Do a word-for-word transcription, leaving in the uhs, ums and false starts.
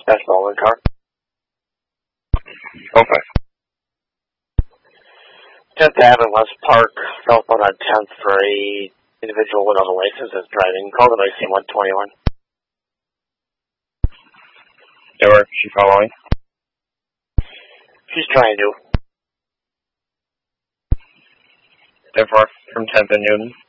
That's stolen car. Okay. tenth Avenue, West Park, southbound on tenth for a individual without a license that's driving. Call the I C one twenty-one. Yeah, where is she following? She's trying to. Therefore, from tenth and Newton.